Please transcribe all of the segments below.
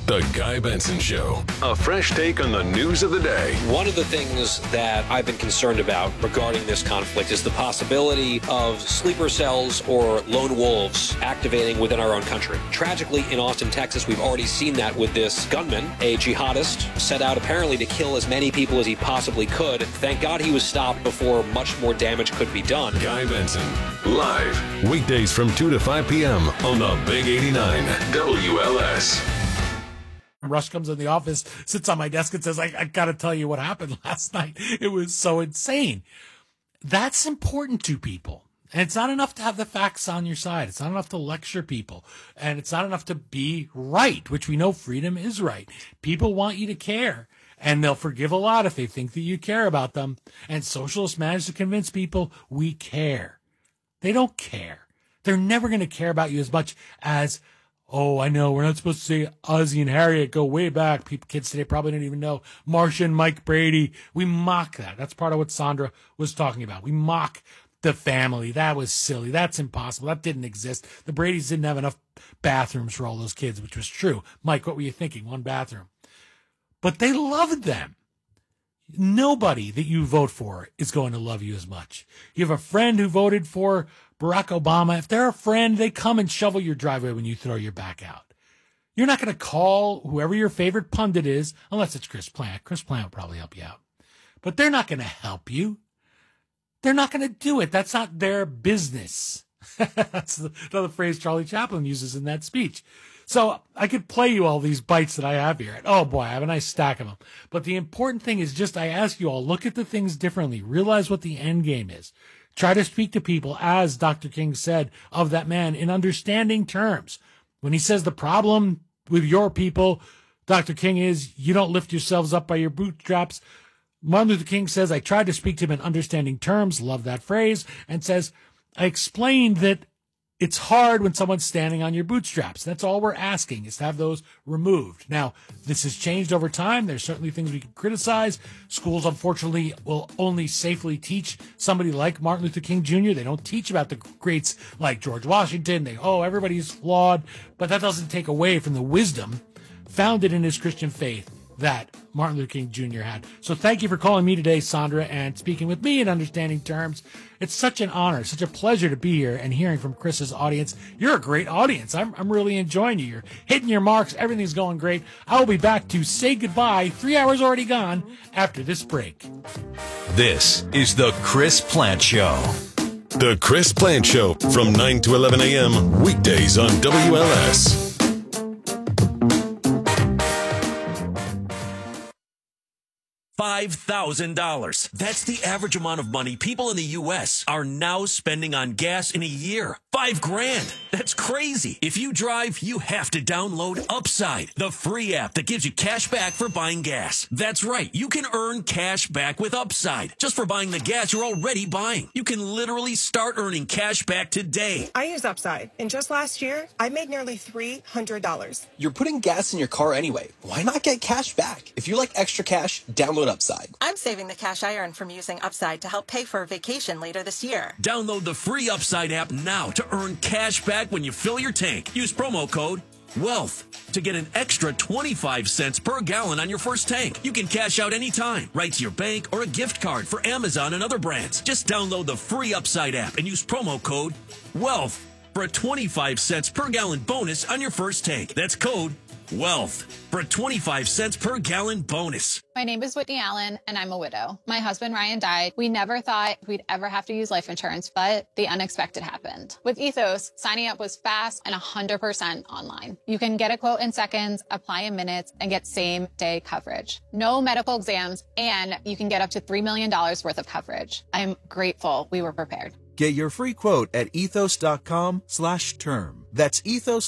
The Guy Benson Show. A fresh take on the news of the day. One of the things that I've been concerned about regarding this conflict is the possibility of sleeper cells or lone wolves activating within our own country. Tragically, in Austin, Texas, we've already seen that with this gunman, a jihadist, set out apparently to kill as many people as he possibly could. Thank God he was stopped before much more damage could be done. Guy Benson, live, weekdays from 2 to 5 p.m. on the Big 89 WLS. Rush comes in the office, sits on my desk and says, I got to tell you what happened last night. It was so insane. That's important to people. And it's not enough to have the facts on your side. It's not enough to lecture people. And it's not enough to be right, which we know freedom is right. People want you to care. And they'll forgive a lot if they think that you care about them. And socialists manage to convince people we care. They don't care. They're never going to care about you as much as, oh, I know, we're not supposed to say Ozzie and Harriet go way back. Kids today probably don't even know Marsha and Mike Brady. We mock that. That's part of what Sandra was talking about. We mock the family. That was silly. That's impossible. That didn't exist. The Bradys didn't have enough bathrooms for all those kids, which was true. Mike, what were you thinking? One bathroom. But they loved them. Nobody that you vote for is going to love you as much. You have a friend who voted for Barack Obama. If they're a friend, they come and shovel your driveway when you throw your back out. You're not going to call whoever your favorite pundit is, unless it's Chris Plant. Chris Plant will probably help you out. But they're not going to help you. They're not going to do it. That's not their business. That's another phrase Charlie Chaplin uses in that speech. So I could play you all these bites that I have here. Oh, boy, I have a nice stack of them. But the important thing is just I ask you all, look at the things differently. Realize what the end game is. Try to speak to people, as Dr. King said of that man, in understanding terms. When he says the problem with your people, Dr. King, is you don't lift yourselves up by your bootstraps. Martin Luther King says, I tried to speak to him in understanding terms, love that phrase, and says, I explained that it's hard when someone's standing on your bootstraps. That's all we're asking, is to have those removed. Now, this has changed over time. There's certainly things we can criticize. Schools, unfortunately, will only safely teach somebody like Martin Luther King Jr. They don't teach about the greats like George Washington. Everybody's flawed. But that doesn't take away from the wisdom founded in his Christian faith that Martin Luther King Jr. had. So thank you for calling me today, Sandra, and speaking with me in understanding terms. It's such an honor, such a pleasure to be here and hearing from Chris's audience. You're a great audience. I'm really enjoying you. You're hitting your marks. Everything's going great. I will be back to say goodbye. 3 hours already gone after this break. This is the Chris Plant Show. The Chris Plant Show from 9 to 11 a.m. weekdays on WLS. $5,000. That's the average amount of money people in the U.S. are now spending on gas in a year. $5,000. That's crazy. If you drive, you have to download Upside, the free app that gives you cash back for buying gas. That's right. You can earn cash back with Upside just for buying the gas you're already buying. You can literally start earning cash back today. I use Upside, and just last year, I made nearly $300. You're putting gas in your car anyway. Why not get cash back? If you like extra cash, download Upside. I'm saving the cash I earn from using Upside to help pay for a vacation later this year. Download the free Upside app now to earn cash back when you fill your tank. Use promo code WEALTH to get an extra 25 cents per gallon on your first tank. You can cash out anytime, right to your bank or a gift card for Amazon and other brands. Just download the free Upside app and use promo code WEALTH for a 25 cents per gallon bonus on your first tank. That's code WEALTH for a 25 cents per gallon bonus. My name is Whitney Allen, and I'm a widow. My husband, Ryan, died. We never thought we'd ever have to use life insurance, but the unexpected happened. With Ethos, signing up was fast and 100% online. You can get a quote in seconds, apply in minutes, and get same-day coverage. No medical exams, and you can get up to $3 million worth of coverage. I'm grateful we were prepared. Get your free quote at ethos.com/term. That's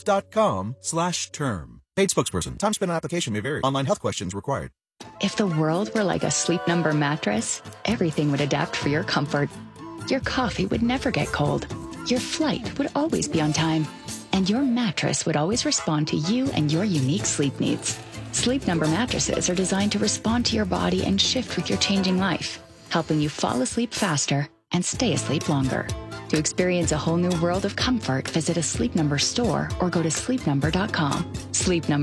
ethos.com/term. Paid spokesperson. Time spent on application may vary. Online health questions required. If the world were like a Sleep Number mattress, everything would adapt for your comfort. Your coffee would never get cold. Your flight would always be on time. And your mattress would always respond to you and your unique sleep needs. Sleep Number mattresses are designed to respond to your body and shift with your changing life, helping you fall asleep faster and stay asleep longer. To experience a whole new world of comfort, visit a Sleep Number store or go to sleepnumber.com. Sleep Number.